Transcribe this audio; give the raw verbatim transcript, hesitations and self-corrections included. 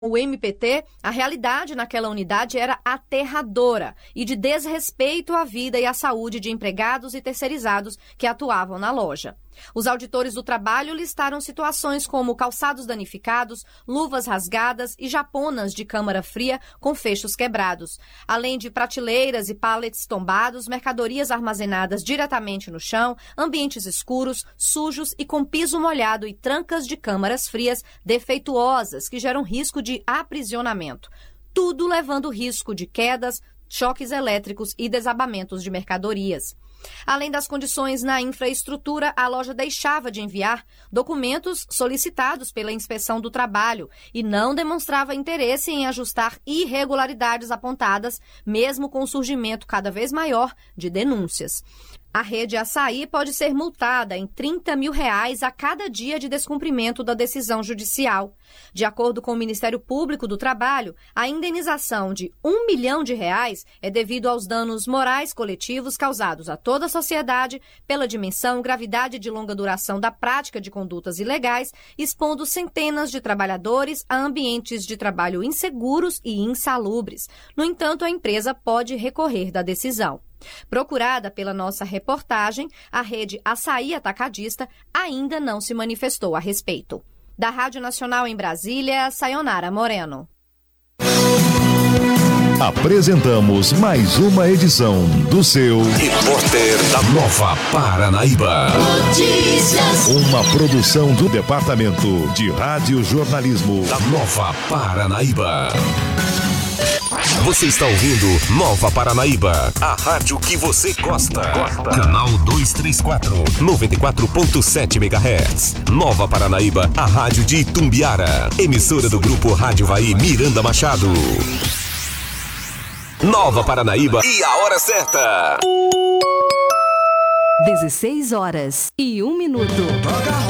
o M P T, a realidade naquela unidade era aterradora e de desrespeito à vida e à saúde de empregados e terceirizados que atuavam na loja. Os auditores do trabalho listaram situações como calçados danificados, luvas rasgadas e japonas de câmara fria com fechos quebrados, além de prateleiras e pallets tombados, mercadorias armazenadas diretamente no chão, ambientes escuros, sujos e com piso molhado e trancas de câmaras frias defeituosas que geram risco de aprisionamento. Tudo levando risco de quedas, choques elétricos e desabamentos de mercadorias. Além das condições na infraestrutura, a loja deixava de enviar documentos solicitados pela Inspeção do Trabalho e não demonstrava interesse em ajustar irregularidades apontadas, mesmo com o surgimento cada vez maior de denúncias. A rede Açaí pode ser multada em trinta mil reais a cada dia de descumprimento da decisão judicial. De acordo com o Ministério Público do Trabalho, a indenização de um milhão de reais é devido aos danos morais coletivos causados a toda a sociedade pela dimensão, gravidade de longa duração da prática de condutas ilegais, expondo centenas de trabalhadores a ambientes de trabalho inseguros e insalubres. No entanto, a empresa pode recorrer da decisão. Procurada pela nossa reportagem, a rede Açaí Atacadista ainda não se manifestou a respeito. Da Rádio Nacional em Brasília, Sayonara Moreno. Apresentamos mais uma edição do seu Repórter da Nova Paranaíba. Notícias. Uma produção do Departamento de Rádio Jornalismo da Nova Paranaíba. Você está ouvindo Nova Paranaíba, a rádio que você gosta. gosta. Canal duzentos e trinta e quatro, noventa e quatro ponto sete megahertz. Nova Paranaíba, a rádio de Itumbiara. Emissora do Grupo Rádio Vai Miranda Machado. Nova Paranaíba e a hora certa. dezesseis horas e um minuto.